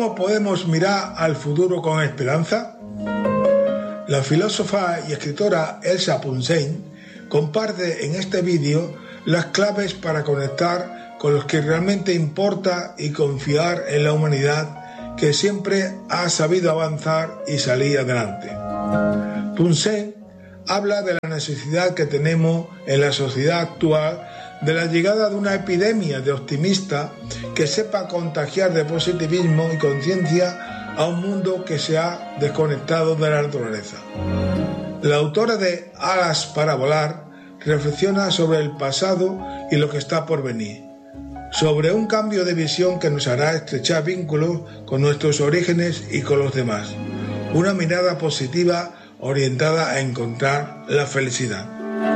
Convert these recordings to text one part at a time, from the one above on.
¿Cómo podemos mirar al futuro con esperanza? La filósofa y escritora Elsa Punsen comparte en este vídeo las claves para conectar con lo que realmente importa y confiar en la humanidad que siempre ha sabido avanzar y salir adelante. Punsen habla de la necesidad que tenemos en la sociedad actual de la llegada de una epidemia de optimistas que sepa contagiar de positivismo y conciencia a un mundo que se ha desconectado de la naturaleza. La autora de Alas para volar reflexiona sobre el pasado y lo que está por venir, sobre un cambio de visión que nos hará estrechar vínculos con nuestros orígenes y con los demás, una mirada positiva orientada a encontrar la felicidad.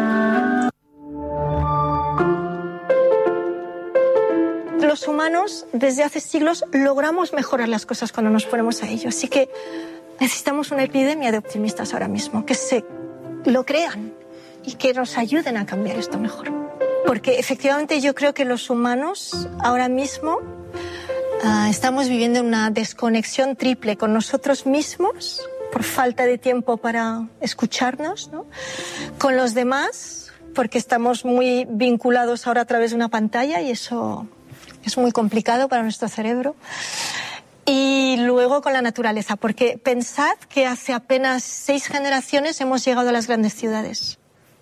Los humanos, desde hace siglos, logramos mejorar las cosas cuando nos ponemos a ello. Así que necesitamos una epidemia de optimistas ahora mismo, que se lo crean y que nos ayuden a cambiar esto mejor. Porque efectivamente yo creo que los humanos ahora mismo estamos viviendo una desconexión triple con nosotros mismos, por falta de tiempo para escucharnos, ¿no? Con los demás, porque estamos muy vinculados ahora a través de una pantalla y eso es muy complicado para nuestro cerebro. Y luego con la naturaleza, porque pensad que hace apenas 6 generaciones hemos llegado a las grandes ciudades.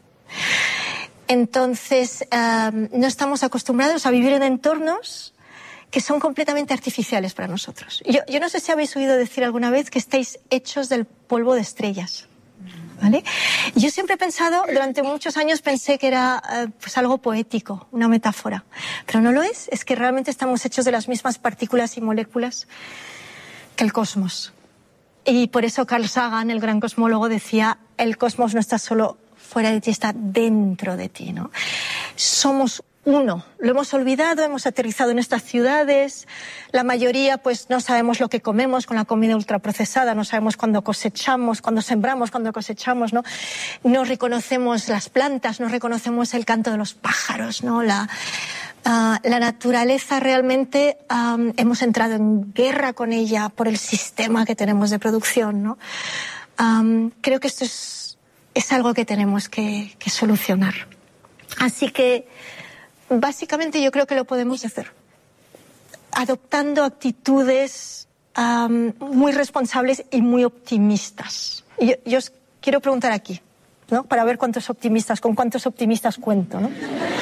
Entonces, no estamos acostumbrados a vivir en entornos que son completamente artificiales para nosotros. Yo no sé si habéis oído decir alguna vez que estáis hechos del polvo de estrellas. ¿Vale? Yo siempre he pensado, durante muchos años pensé que era pues algo poético, una metáfora, pero no lo es que realmente estamos hechos de las mismas partículas y moléculas que el cosmos. Y por eso Carl Sagan, el gran cosmólogo, decía, el cosmos no está solo fuera de ti, está dentro de ti, ¿no? Somos uno. Lo hemos olvidado, hemos aterrizado en estas ciudades. La mayoría, pues, no sabemos lo que comemos con la comida ultraprocesada, no sabemos cuándo cosechamos, cuándo sembramos, cuándo cosechamos, ¿no? No reconocemos las plantas, no reconocemos el canto de los pájaros, ¿no? La naturaleza realmente hemos entrado en guerra con ella por el sistema que tenemos de producción, ¿no? Creo que esto es algo que tenemos que solucionar. Así que básicamente yo creo que lo podemos hacer adoptando actitudes muy responsables y muy optimistas. Yo os quiero preguntar aquí, ¿no? Para ver con cuántos optimistas cuento, ¿no?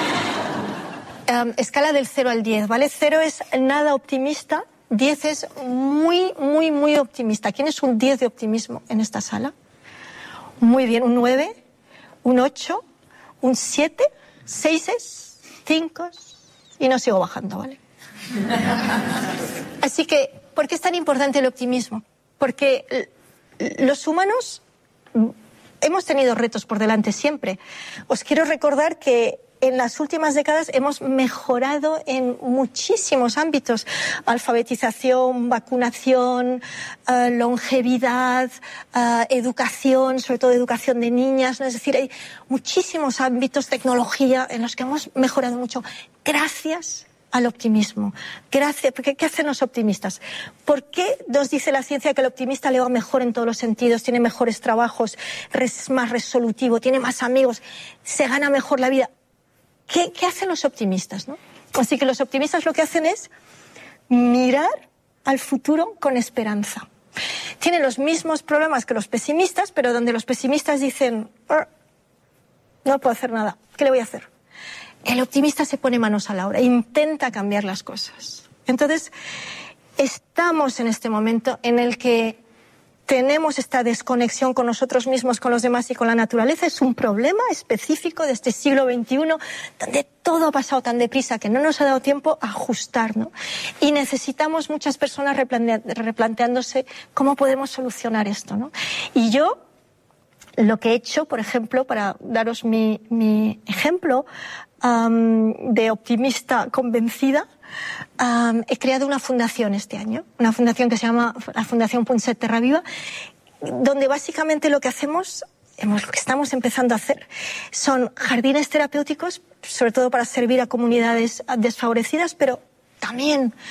Escala del 0 al 10, ¿vale? 0 es nada optimista, 10 es muy, muy, muy optimista. ¿Quién es un 10 de optimismo en esta sala? Muy bien, un 9, un 8, un 7, 6 5 y no sigo bajando, ¿vale? Así que, ¿por qué es tan importante el optimismo? Porque los humanos hemos tenido retos por delante siempre. Os quiero recordar que en las últimas décadas hemos mejorado en muchísimos ámbitos. Alfabetización, vacunación, longevidad, educación, sobre todo educación de niñas, ¿no? Es decir, hay muchísimos ámbitos, tecnología, en los que hemos mejorado mucho gracias al optimismo. Gracias, porque ¿qué hacen los optimistas? ¿Por qué nos dice la ciencia que el optimista le va mejor en todos los sentidos, tiene mejores trabajos, es más resolutivo, tiene más amigos, se gana mejor la vida? ¿Qué hacen los optimistas, no? Así que los optimistas lo que hacen es mirar al futuro con esperanza. Tienen los mismos problemas que los pesimistas, pero donde los pesimistas dicen, no puedo hacer nada, ¿qué le voy a hacer? El optimista se pone manos a la obra, intenta cambiar las cosas. Entonces, estamos en este momento en el que tenemos esta desconexión con nosotros mismos, con los demás y con la naturaleza. Es un problema específico de este siglo XXI, donde todo ha pasado tan deprisa que no nos ha dado tiempo a ajustar, ¿no? Y necesitamos muchas personas replanteándose cómo podemos solucionar esto, ¿no? Y yo, lo que he hecho, por ejemplo, para daros mi ejemplo de optimista convencida, he creado una fundación este año, una fundación que se llama la Fundación Punset Terra Viva, donde básicamente lo que hacemos, lo que estamos empezando a hacer, son jardines terapéuticos, sobre todo para servir a comunidades desfavorecidas, pero también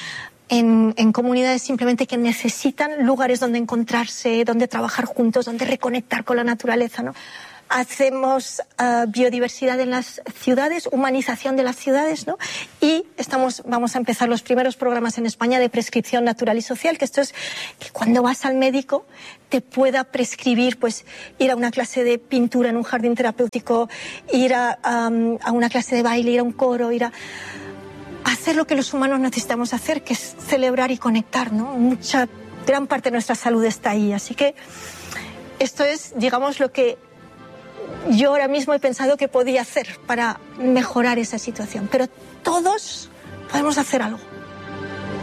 en comunidades simplemente que necesitan lugares donde encontrarse, donde trabajar juntos, donde reconectar con la naturaleza, ¿no? Hacemos biodiversidad en las ciudades, humanización de las ciudades, ¿no? Y vamos a empezar los primeros programas en España de prescripción natural y social, que esto es que cuando vas al médico te pueda prescribir, pues, ir a una clase de pintura en un jardín terapéutico, ir a una clase de baile, ir a un coro, ir a hacer lo que los humanos necesitamos hacer, que es celebrar y conectar, ¿no? Gran parte de nuestra salud está ahí. Así que esto es, digamos, lo que yo ahora mismo he pensado que podía hacer para mejorar esa situación. Pero todos podemos hacer algo.